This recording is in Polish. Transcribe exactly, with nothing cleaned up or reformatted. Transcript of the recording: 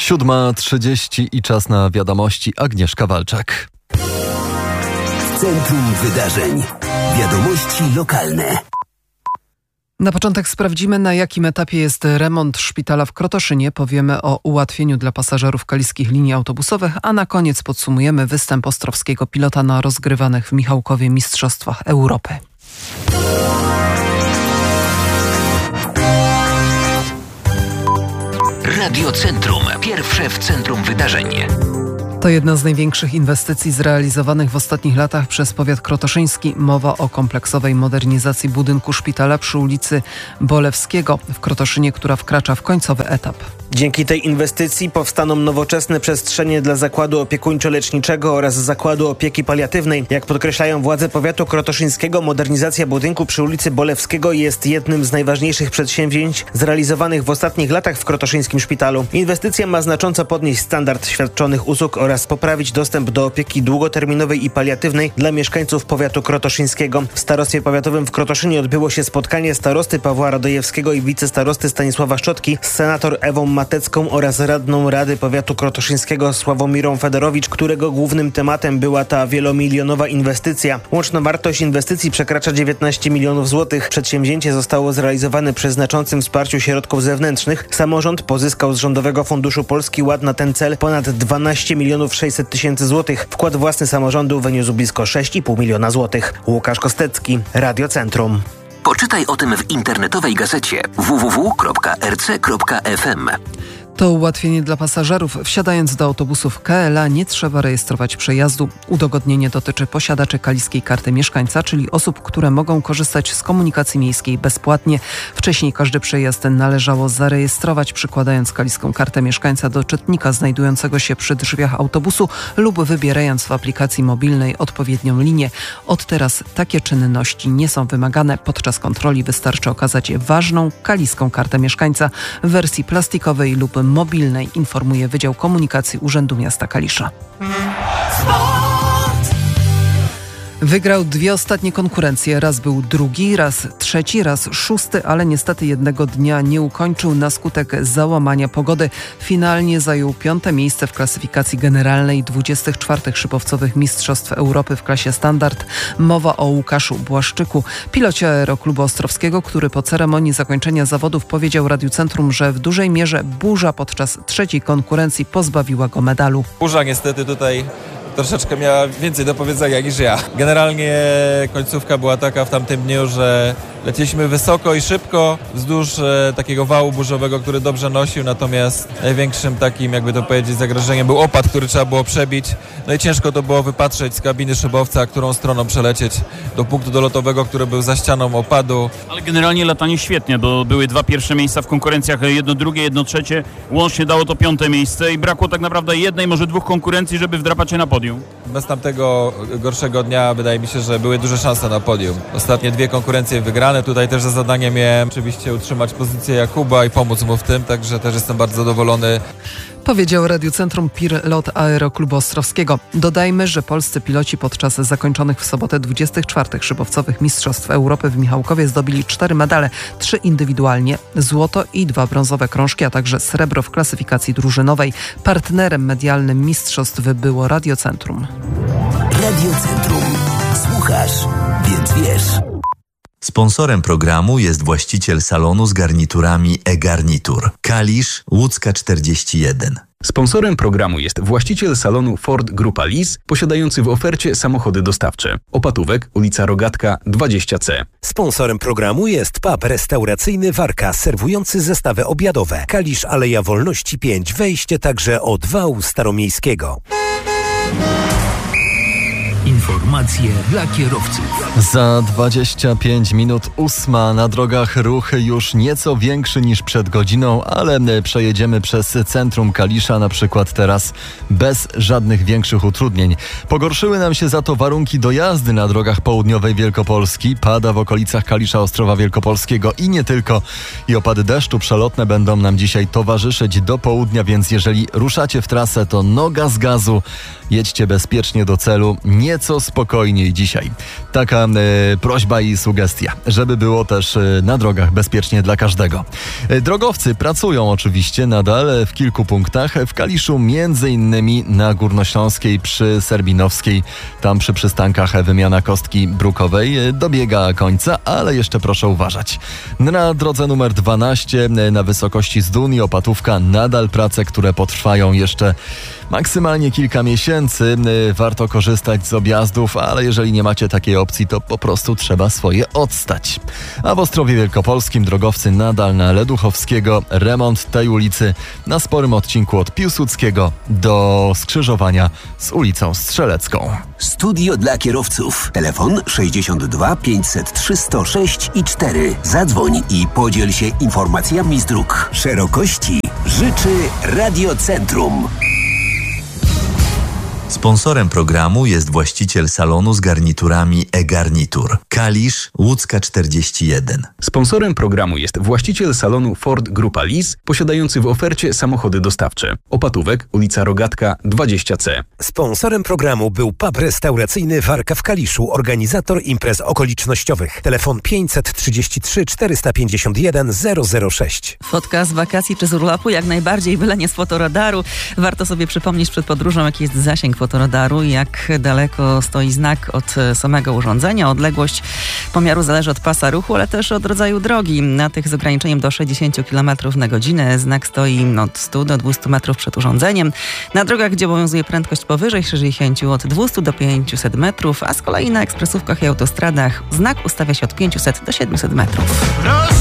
siódma trzydzieści i czas na wiadomości. Agnieszka Walczak. Centrum Wydarzeń. Wiadomości lokalne. Na początek sprawdzimy, na jakim etapie jest remont szpitala w Krotoszynie. Powiemy o ułatwieniu dla pasażerów kaliskich linii autobusowych, a na koniec podsumujemy występ ostrowskiego pilota na rozgrywanych w Michałkowie Mistrzostwach Europy. Radio Centrum. Pierwsze w centrum wydarzeń. To jedna z największych inwestycji zrealizowanych w ostatnich latach przez powiat krotoszyński. Mowa o kompleksowej modernizacji budynku szpitala przy ulicy Bolewskiego w Krotoszynie, która wkracza w końcowy etap. Dzięki tej inwestycji powstaną nowoczesne przestrzenie dla zakładu opiekuńczo-leczniczego oraz zakładu opieki paliatywnej. Jak podkreślają władze powiatu krotoszyńskiego, modernizacja budynku przy ulicy Bolewskiego jest jednym z najważniejszych przedsięwzięć zrealizowanych w ostatnich latach w krotoszyńskim szpitalu. Inwestycja ma znacząco podnieść standard świadczonych usług oraz poprawić dostęp do opieki długoterminowej i paliatywnej dla mieszkańców powiatu krotoszyńskiego. W starostwie powiatowym w Krotoszynie odbyło się spotkanie starosty Pawła Radojewskiego i wicestarosty Stanisława Szczotki z senator Ewą Matecką oraz radną Rady Powiatu Krotoszyńskiego Sławomirą Federowicz, którego głównym tematem była ta wielomilionowa inwestycja. Łączna wartość inwestycji przekracza dziewiętnaście milionów złotych. Przedsięwzięcie zostało zrealizowane przy znaczącym wsparciu środków zewnętrznych. Samorząd pozyskał z Rządowego Funduszu Polski Ład na ten cel ponad dwanaście milionów sześćset tysięcy złotych. Wkład własny samorządu wyniósł blisko sześć i pół miliona złotych. Łukasz Kostecki, Radio Centrum. Poczytaj o tym w internetowej gazecie w w w kropka r c kropka f m. To ułatwienie dla pasażerów. Wsiadając do autobusów K L A nie trzeba rejestrować przejazdu. Udogodnienie dotyczy posiadaczy kaliskiej karty mieszkańca, czyli osób, które mogą korzystać z komunikacji miejskiej bezpłatnie. Wcześniej każdy przejazd należało zarejestrować, przykładając kaliską kartę mieszkańca do czytnika znajdującego się przy drzwiach autobusu lub wybierając w aplikacji mobilnej odpowiednią linię. Od teraz takie czynności nie są wymagane. Podczas kontroli wystarczy okazać ważną kaliską kartę mieszkańca w wersji plastikowej lub mobilnej, informuje Wydział Komunikacji Urzędu Miasta Kalisza. Wygrał dwie ostatnie konkurencje. Raz był drugi, raz trzeci, raz szósty, ale niestety jednego dnia nie ukończył na skutek załamania pogody. Finalnie zajął piąte miejsce w klasyfikacji generalnej dwudziestych czwartych szybowcowych Mistrzostw Europy w klasie standard. Mowa o Łukaszu Błaszczyku, pilocie Aeroklubu Ostrowskiego, który po ceremonii zakończenia zawodów powiedział Radiu Centrum, że w dużej mierze burza podczas trzeciej konkurencji pozbawiła go medalu. Burza niestety tutaj troszeczkę miała więcej do powiedzenia niż ja. Generalnie końcówka była taka w tamtym dniu, że leciliśmy wysoko i szybko wzdłuż e, takiego wału burzowego, który dobrze nosił, natomiast największym takim, jakby to powiedzieć, zagrożeniem był opad, który trzeba było przebić. No i ciężko to było wypatrzeć z kabiny szybowca, którą stroną przelecieć do punktu dolotowego, który był za ścianą opadu. Ale generalnie latanie świetnie, bo były dwa pierwsze miejsca w konkurencjach, jedno drugie, jedno trzecie. Łącznie dało to piąte miejsce i brakło tak naprawdę jednej, może dwóch konkurencji, żeby wdrapać się na podium. Bez tamtego gorszego dnia wydaje mi się, że były duże szanse na podium. Ostatnie dwie konkurencje wygrane. Tutaj też za zadanie miałem oczywiście utrzymać pozycję Jakuba i pomóc mu w tym, także też jestem bardzo zadowolony. Powiedział Radiu Centrum pilot Aeroklubu Ostrowskiego. Dodajmy, że polscy piloci podczas zakończonych w sobotę dwudziestych czwartych szybowcowych Mistrzostw Europy w Michałkowie zdobyli cztery medale, trzy indywidualnie, złoto i dwa brązowe krążki, a także srebro w klasyfikacji drużynowej. Partnerem medialnym mistrzostw było Radio Centrum. Radio Centrum. Słuchasz, więc wiesz. Sponsorem programu jest właściciel salonu z garniturami e-Garnitur. Kalisz, Łódzka czterdzieści jeden. Sponsorem programu jest właściciel salonu Ford Grupa Lis, posiadający w ofercie samochody dostawcze. Opatówek, ulica Rogatka dwadzieścia C. Sponsorem programu jest pub restauracyjny Warka, serwujący zestawy obiadowe. Kalisz, Aleja Wolności pięć, wejście także od wału staromiejskiego. Informacje dla kierowców. Za dwadzieścia pięć minut ósma. Na drogach ruch już nieco większy niż przed godziną, ale przejedziemy przez centrum Kalisza na przykład teraz bez żadnych większych utrudnień. Pogorszyły nam się za to warunki dojazdy na drogach południowej Wielkopolski. Pada w okolicach Kalisza, Ostrowa Wielkopolskiego i nie tylko. I opady deszczu przelotne będą nam dzisiaj towarzyszyć do południa, więc jeżeli ruszacie w trasę, to noga z gazu. Jedźcie bezpiecznie do celu. Nie nieco spokojniej dzisiaj. Taka e, prośba i sugestia, żeby było też e, na drogach bezpiecznie dla każdego. E, drogowcy pracują oczywiście nadal w kilku punktach. W Kaliszu między innymi na Górnośląskiej przy Serbinowskiej, tam przy przystankach wymiana kostki brukowej e, dobiega końca, ale jeszcze proszę uważać. Na drodze numer dwanaście na wysokości Zdun i Opatówka nadal prace, które potrwają jeszcze maksymalnie kilka miesięcy. Warto korzystać z objazdów, ale jeżeli nie macie takiej opcji, to po prostu trzeba swoje odstać. A w Ostrowie Wielkopolskim drogowcy nadal na Leduchowskiego, remont tej ulicy na sporym odcinku od Piłsudskiego do skrzyżowania z ulicą Strzelecką. Studio dla kierowców. Telefon sześćdziesiąt dwa pięćset trzy sto sześć i cztery. Zadzwoń i podziel się informacjami z dróg. Szerokości życzy Radiocentrum. Sponsorem programu jest właściciel salonu z garniturami e-garnitur. Kalisz, Łódzka czterdzieści jeden. Sponsorem programu jest właściciel salonu Ford Grupa Lis, posiadający w ofercie samochody dostawcze. Opatówek, ulica Rogatka dwadzieścia C. Sponsorem programu był pub restauracyjny Warka w Kaliszu, organizator imprez okolicznościowych. Telefon pięćset trzydzieści trzy czterysta pięćdziesiąt jeden zero zero sześć. Fotka z wakacji czy z urlopu jak najbardziej, byle nie z fotoradaru. Warto sobie przypomnieć przed podróżą, jaki jest zasięg fotoradaru, jak daleko stoi znak od samego urządzenia. Odległość pomiaru zależy od pasa ruchu, ale też od rodzaju drogi. Na tych z ograniczeniem do sześćdziesiąt kilometrów na godzinę znak stoi od stu do dwustu metrów przed urządzeniem. Na drogach, gdzie obowiązuje prędkość powyżej sześćdziesięciu, od dwustu do pięciuset metrów, a z kolei na ekspresówkach i autostradach znak ustawia się od pięciuset do siedmiuset metrów.